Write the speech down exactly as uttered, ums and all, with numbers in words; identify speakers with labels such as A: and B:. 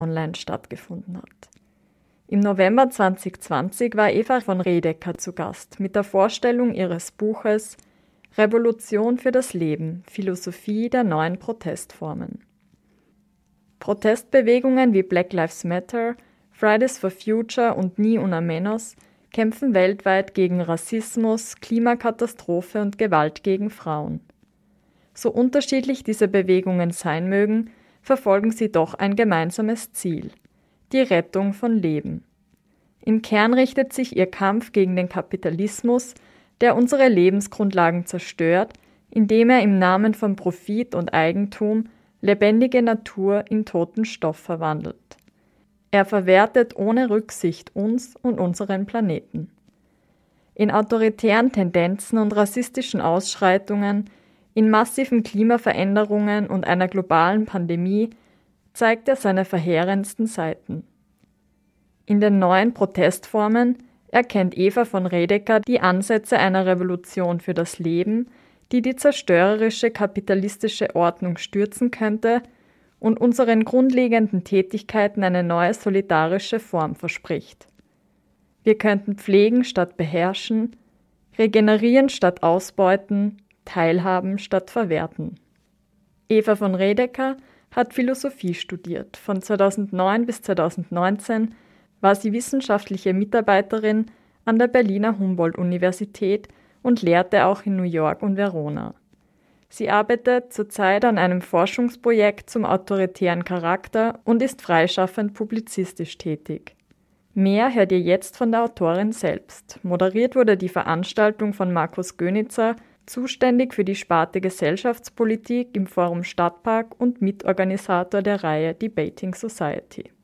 A: online stattgefunden hat. Im November zwanzig zwanzig war Eva von Redeker zu Gast mit der Vorstellung ihres Buches Revolution für das Leben – Philosophie der neuen Protestformen. Protestbewegungen wie Black Lives Matter, Fridays for Future und Ni Una Menos kämpfen weltweit gegen Rassismus, Klimakatastrophe und Gewalt gegen Frauen. So unterschiedlich diese Bewegungen sein mögen, verfolgen sie doch ein gemeinsames Ziel: die Rettung von Leben. Im Kern richtet sich ihr Kampf gegen den Kapitalismus, der unsere Lebensgrundlagen zerstört, indem er im Namen von Profit und Eigentum lebendige Natur in toten Stoff verwandelt. Er verwertet ohne Rücksicht uns und unseren Planeten. In autoritären Tendenzen und rassistischen Ausschreitungen, in massiven Klimaveränderungen und einer globalen Pandemie zeigt er seine verheerendsten Seiten. In den neuen Protestformen erkennt Eva von Redeker die Ansätze einer Revolution für das Leben, die die zerstörerische kapitalistische Ordnung stürzen könnte und unseren grundlegenden Tätigkeiten eine neue solidarische Form verspricht. Wir könnten pflegen statt beherrschen, regenerieren statt ausbeuten, teilhaben statt verwerten. Eva von Redeker hat Philosophie studiert. Von zweitausendneun bis zweitausendneunzehn war sie wissenschaftliche Mitarbeiterin an der Berliner Humboldt-Universität und lehrte auch in New York und Verona. Sie arbeitet zurzeit an einem Forschungsprojekt zum autoritären Charakter und ist freischaffend publizistisch tätig. Mehr hört ihr jetzt von der Autorin selbst. Moderiert wurde die Veranstaltung von Markus Gönitzer, zuständig für die Sparte Gesellschaftspolitik im Forum Stadtpark und Mitorganisator der Reihe Debating Society.